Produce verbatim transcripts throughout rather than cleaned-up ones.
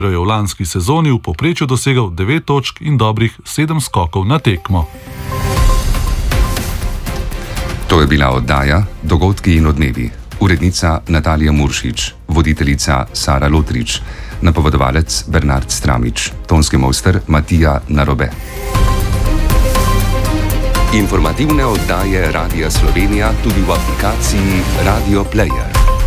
je v lanski sezoni v povprečju dosegal devet točk in dobrih sedem skokov na tekmo. To je bila oddaja Dogodki in odmevi. Urednica Natalija Muršič, voditeljica Sara Lotrič, napovedovalec Bernard Stramič, tonski mojster Matija Narobe. Informativne oddaje Radia Slovenija tudi v aplikaciji Radio Player.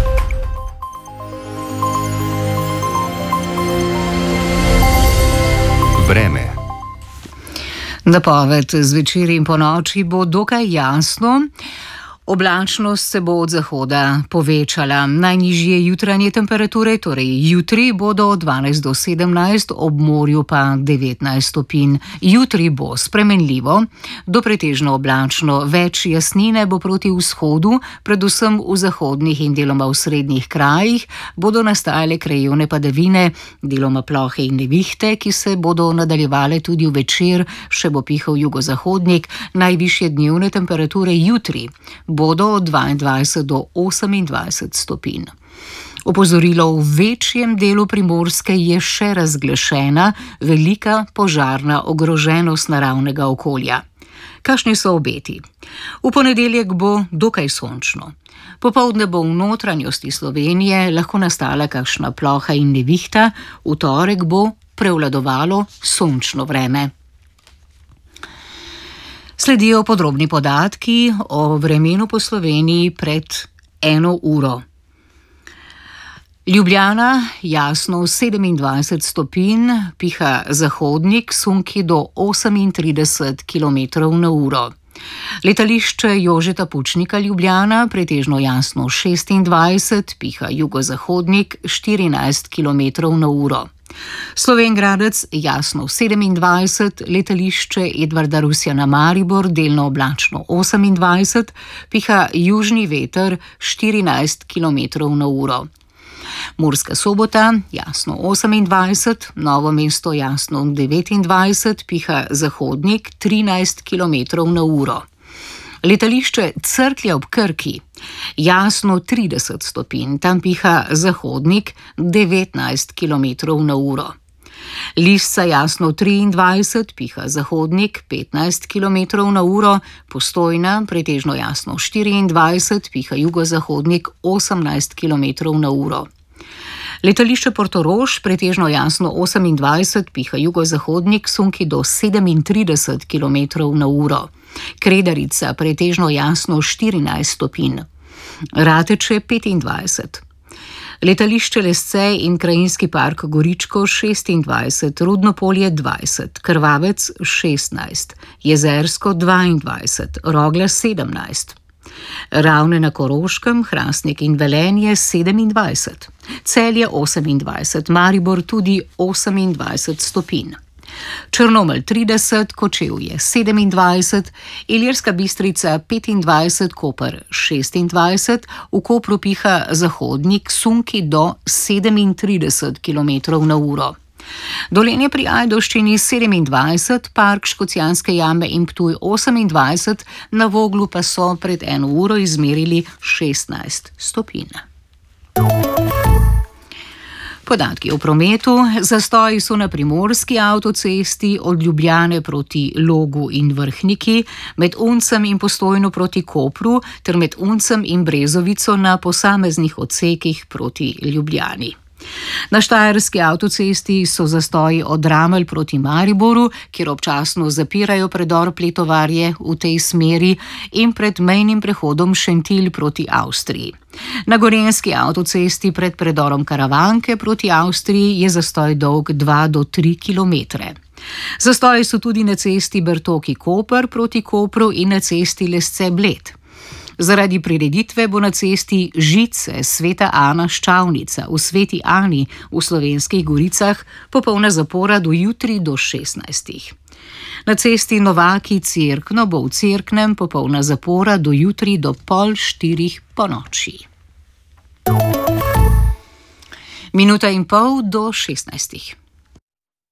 Vreme. Napoved zvečer in ponoči bo dokaj jasno. Oblačnost se bo od zahoda povečala. Najnižje jutranje temperature, torej jutri, bodo od dvanajst do sedemnajst, ob morju pa devetnajst stopinj. Jutri bo spremenljivo, do pretežno oblačno, več jasnine bo proti vzhodu, predvsem v zahodnih in deloma v srednjih krajih, bodo nastajale krajevne padavine, deloma plohe in nevihte, ki se bodo nadaljevale tudi v večer, še bo pihal jugozahodnik. Najvišje dnevne temperature jutri bodo od dvaindvajset do osemindvajset stopinj. Opozorilo v večjem delu Primorske je še razglašena velika požarna ogroženost naravnega okolja. Kakšni so obeti? V ponedeljek bo dokaj sončno. Popoldne bo v notranjosti Slovenije lahko nastala kakšna ploha in nevihta, v torek bo prevladovalo sončno vreme. Sledijo podrobni podatki o vremenu po Sloveniji pred eno uro. Ljubljana, jasno sedemindvajset stopinj, piha zahodnik, sunki do osemintrideset kilometrov na uro. Letališče Jožeta Pučnika Ljubljana, pretežno jasno šestindvajset, piha jugozahodnik, štirinajst kilometrov na uro. Slovenj Gradec, jasno sedemindvajset, letališče Edvarda Rusjana Maribor, delno oblačno osemindvajset, piha južni veter štirinajst kilometrov na uro. Murska Sobota, jasno osemindvajset, Novo mesto jasno devetindvajset, piha zahodnik trinajst kilometrov na uro. Letališče Cerklje ob Krki, jasno trideset stopinj, tam piha zahodnik devetnajst kilometrov na uro. Lisca jasno triindvajset, piha zahodnik petnajst kilometrov na uro, Postojna pretežno jasno štiriindvajset, piha jugozahodnik osemnajst kilometrov na uro. Letališče Portorož, pretežno jasno osemindvajset, piha jugozahodnik, sunki do sedemintrideset kilometrov na uro. Kredarica, pretežno jasno štirinajst stopinj. Rateče petindvajset. Letališče Lesce in krajinski park Goričko šestindvajset, Rudnopolje dvajset, Krvavec šestnajst, Jezersko dvaindvajset, Rogla sedemnajst. Ravne na Koroškem, Hrastnik in Velenje sedemindvajset, Celje osemindvajset, Maribor tudi osemindvajset stopinj. Črnomelj trideset, Kočevje sedemindvajset, Ilirska Bistrica petindvajset, Koper šestindvajset, v Kopru piha zahodnik, sunki do sedemintrideset kilometrov na uro. Dolenje pri Ajdovščini sedemindvajset, Park Škocjanske jame in Ptuj osemindvajset, na Voglu pa so pred eno uro izmerili šestnajst stopinj. Podatki o prometu. Zastoji so na primorski avtocesti od Ljubljane proti Logu in Vrhniki, med Uncem in Postojno proti Kopru ter med Uncem in Brezovico na posameznih odsekih proti Ljubljani. Na štajerski avtocesti so zastoji od Dramelj proti Mariboru, kjer občasno zapirajo predor Pletovarje v tej smeri, in pred mejnim prehodom Šentilj proti Avstriji. Na gorenjski avtocesti pred predorom Karavanke proti Avstriji je zastoj dolg dva do tri kilometre. Zastoji so tudi na cesti Bertoki-Koper proti Kopru in na cesti Lesce-Bled. Zaradi prireditve bo na cesti Žice Sveta Ana Ščavnica v Sveti Ani v Slovenskih Goricah popolna zapora do jutri do šestnajstih. Na cesti Novaki Cerkno bo v Cerknem popolna zapora do jutri do pol štirih ponoči. Minuta in pol do šestnajstih.